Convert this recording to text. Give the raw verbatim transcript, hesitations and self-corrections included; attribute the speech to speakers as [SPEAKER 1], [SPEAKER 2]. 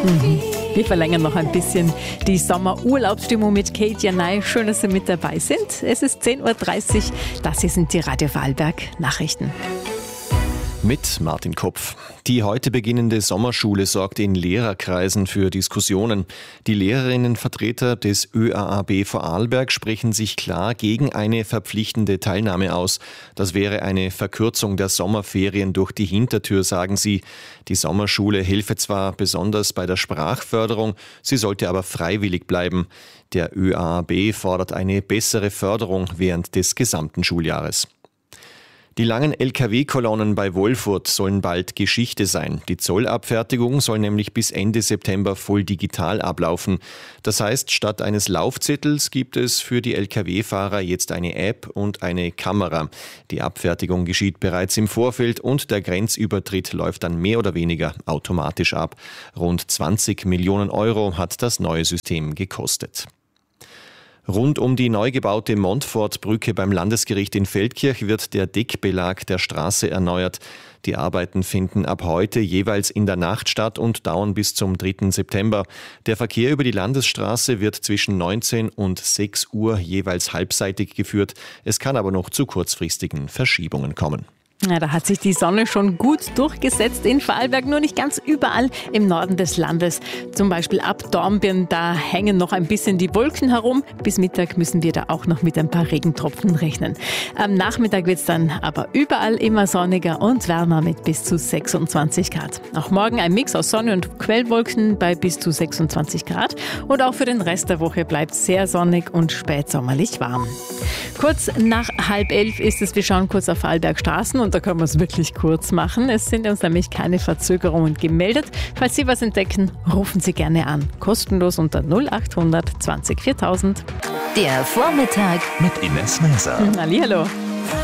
[SPEAKER 1] Wir verlängern noch ein bisschen die Sommerurlaubsstimmung mit Kate Janay. Schön, dass Sie mit dabei sind. Es ist zehn Uhr dreißig. Das hier sind die Radio Vorarlberg Nachrichten.
[SPEAKER 2] Mit Martin Kopf. Die heute beginnende Sommerschule sorgt in Lehrerkreisen für Diskussionen. Die Lehrerinnenvertreter des Ö A A B Vorarlberg sprechen sich klar gegen eine verpflichtende Teilnahme aus. Das wäre eine Verkürzung der Sommerferien durch die Hintertür, sagen sie. Die Sommerschule helfe zwar besonders bei der Sprachförderung, sie sollte aber freiwillig bleiben. Der Ö A A B fordert eine bessere Förderung während des gesamten Schuljahres. Die langen L K W-Kolonnen bei Wolfurt sollen bald Geschichte sein. Die Zollabfertigung soll nämlich bis Ende September voll digital ablaufen. Das heißt, statt eines Laufzettels gibt es für die L K W-Fahrer jetzt eine App und eine Kamera. Die Abfertigung geschieht bereits im Vorfeld und der Grenzübertritt läuft dann mehr oder weniger automatisch ab. Rund zwanzig Millionen Euro hat das neue System gekostet. Rund um die neu gebaute Montfortbrücke beim Landesgericht in Feldkirch wird der Deckbelag der Straße erneuert. Die Arbeiten finden ab heute jeweils in der Nacht statt und dauern bis zum dritten September. Der Verkehr über die Landesstraße wird zwischen neunzehn und sechs Uhr jeweils halbseitig geführt. Es kann aber noch zu kurzfristigen Verschiebungen kommen.
[SPEAKER 1] Ja, da hat sich die Sonne schon gut durchgesetzt in Vorarlberg, nur nicht ganz überall im Norden des Landes. Zum Beispiel ab Dornbirn, da hängen noch ein bisschen die Wolken herum. Bis Mittag müssen wir da auch noch mit ein paar Regentropfen rechnen. Am Nachmittag wird es dann aber überall immer sonniger und wärmer mit bis zu sechsundzwanzig Grad. Auch morgen ein Mix aus Sonne und Quellwolken bei bis zu sechsundzwanzig Grad. Und auch für den Rest der Woche bleibt es sehr sonnig und spätsommerlich warm. Kurz nach halb elf ist es, wir schauen kurz auf Vorarlberg Straßen und da können wir es wirklich kurz machen. Es sind uns nämlich keine Verzögerungen gemeldet. Falls Sie was entdecken, rufen Sie gerne an. Kostenlos unter null acht hundert zwanzig viertausend.
[SPEAKER 3] Der Vormittag
[SPEAKER 4] mit Ines Mäser.
[SPEAKER 1] Hallihallo.